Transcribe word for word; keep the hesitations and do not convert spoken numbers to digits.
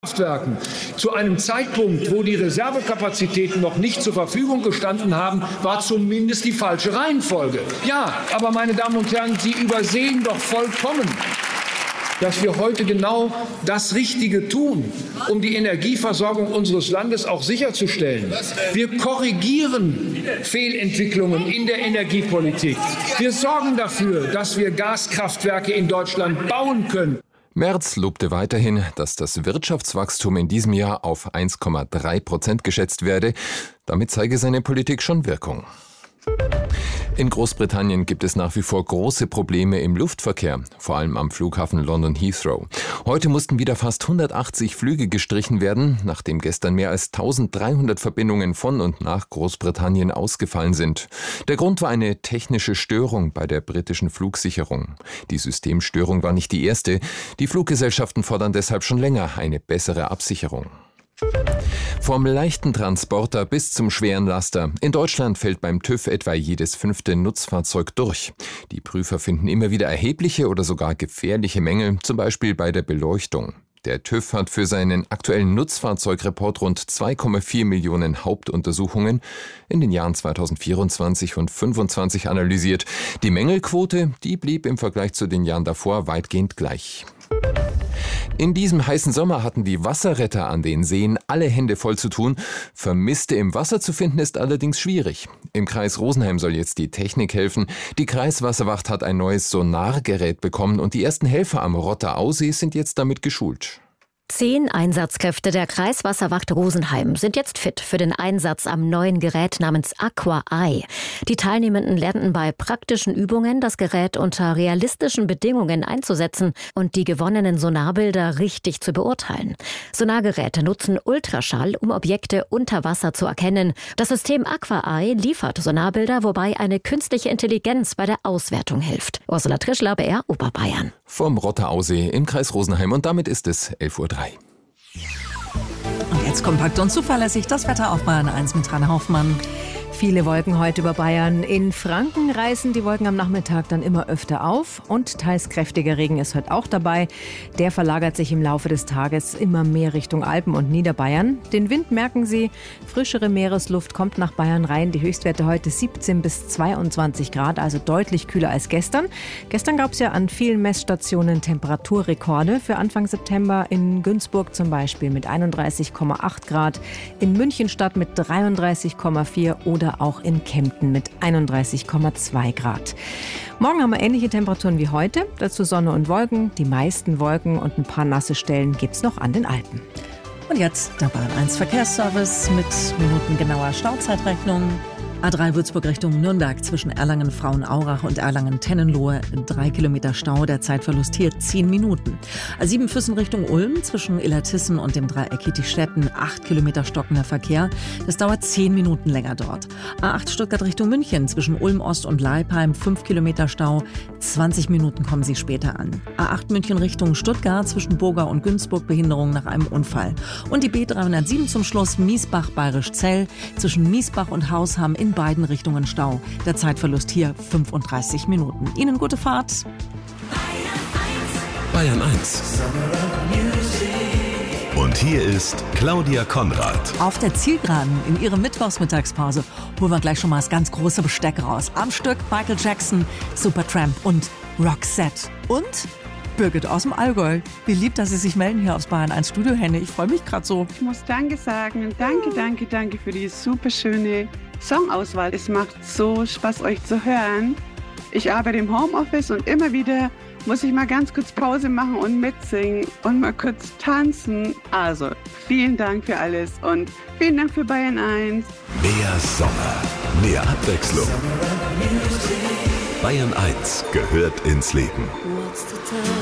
Kraftwerken zu einem Zeitpunkt, wo die Reservekapazitäten noch nicht zur Verfügung gestanden haben, war zumindest die falsche Reihenfolge. Ja, aber meine Damen und Herren, Sie übersehen doch vollkommen, dass wir heute genau das Richtige tun, um die Energieversorgung unseres Landes auch sicherzustellen. Wir korrigieren Fehlentwicklungen in der Energiepolitik. Wir sorgen dafür, dass wir Gaskraftwerke in Deutschland bauen können. Merz lobte weiterhin, dass das Wirtschaftswachstum in diesem Jahr auf eins Komma drei Prozent geschätzt werde. Damit zeige seine Politik schon Wirkung. In Großbritannien gibt es nach wie vor große Probleme im Luftverkehr, vor allem am Flughafen London Heathrow. Heute mussten wieder fast hundertachtzig Flüge gestrichen werden, nachdem gestern mehr als eintausenddreihundert Verbindungen von und nach Großbritannien ausgefallen sind. Der Grund war eine technische Störung bei der britischen Flugsicherung. Die Systemstörung war nicht die erste. Die Fluggesellschaften fordern deshalb schon länger eine bessere Absicherung. Vom leichten Transporter bis zum schweren Laster. In Deutschland fällt beim TÜV etwa jedes fünfte Nutzfahrzeug durch. Die Prüfer finden immer wieder erhebliche oder sogar gefährliche Mängel, zum Beispiel bei der Beleuchtung. Der TÜV hat für seinen aktuellen Nutzfahrzeugreport rund zwei Komma vier Millionen Hauptuntersuchungen in den Jahren zweitausendvierundzwanzig und zweitausendfünfundzwanzig analysiert. Die Mängelquote, die blieb im Vergleich zu den Jahren davor weitgehend gleich. In diesem heißen Sommer hatten die Wasserretter an den Seen alle Hände voll zu tun. Vermisste im Wasser zu finden ist allerdings schwierig. Im Kreis Rosenheim soll jetzt die Technik helfen. Die Kreiswasserwacht hat ein neues Sonargerät bekommen und die ersten Helfer am Rotterausee sind jetzt damit geschult. Zehn Einsatzkräfte der Kreiswasserwacht Rosenheim sind jetzt fit für den Einsatz am neuen Gerät namens Aqua Eye. Die Teilnehmenden lernten bei praktischen Übungen, das Gerät unter realistischen Bedingungen einzusetzen und die gewonnenen Sonarbilder richtig zu beurteilen. Sonargeräte nutzen Ultraschall, um Objekte unter Wasser zu erkennen. Das System Aqua Eye liefert Sonarbilder, wobei eine künstliche Intelligenz bei der Auswertung hilft. Ursula Trischler, B R Oberbayern. Vom Rotterausee im Kreis Rosenheim und damit ist es elf Uhr drei. Und jetzt kompakt und zuverlässig das Wetter auf Bayern eins mit Rainer Hoffmann. Viele Wolken heute über Bayern. In Franken reißen die Wolken am Nachmittag dann immer öfter auf und teils kräftiger Regen ist heute auch dabei. Der verlagert sich im Laufe des Tages immer mehr Richtung Alpen und Niederbayern. Den Wind merken Sie, frischere Meeresluft kommt nach Bayern rein. Die Höchstwerte heute siebzehn bis zweiundzwanzig Grad, also deutlich kühler als gestern. Gestern gab es ja an vielen Messstationen Temperaturrekorde. Für Anfang September in Günzburg zum Beispiel mit einunddreißig Komma acht Grad, in Münchenstadt mit dreiunddreißig Komma vier oder auch in Kempten mit einunddreißig Komma zwei Grad. Morgen haben wir ähnliche Temperaturen wie heute. Dazu Sonne und Wolken. Die meisten Wolken und ein paar nasse Stellen gibt es noch an den Alpen. Und jetzt der Bayern eins Verkehrsservice mit minutengenauer Stauzeitrechnung. A drei Würzburg Richtung Nürnberg zwischen Erlangen-Frauenaurach und Erlangen-Tennenlohe. Drei Kilometer Stau, der Zeitverlust hier zehn Minuten. A sieben Füssen Richtung Ulm zwischen Illertissen und dem Dreieck Kietistetten. Acht Kilometer stockender Verkehr. Das dauert zehn Minuten länger dort. A acht Stuttgart Richtung München zwischen Ulm-Ost und Leipheim. Fünf Kilometer Stau. zwanzig Minuten kommen Sie später an. A acht München Richtung Stuttgart zwischen Burga und Günzburg. Behinderung nach einem Unfall. Und die B dreihundertsieben zum Schluss Miesbach-Bayerisch-Zell zwischen Miesbach und Hausham in beiden Richtungen Stau. Der Zeitverlust hier fünfunddreißig Minuten. Ihnen gute Fahrt. Bayern eins. Und hier ist Claudia Konrad. Auf der Zielgeraden in ihrer Mittwochsmittagspause holen wir gleich schon mal das ganz große Besteck raus. Am Stück Michael Jackson, Supertramp und Roxette. Und Birgit aus dem Allgäu. Wie lieb, dass Sie sich melden hier aufs Bayern eins Studio, Henne. Ich freue mich gerade so. Ich muss Danke sagen. Danke, danke, danke für die super schöne Songauswahl. Es macht so Spaß, euch zu hören. Ich arbeite im Homeoffice und immer wieder muss ich mal ganz kurz Pause machen und mitsingen und mal kurz tanzen. Also, vielen Dank für alles und vielen Dank für Bayern eins. Mehr Sommer, mehr Abwechslung. Bayern eins gehört ins Leben.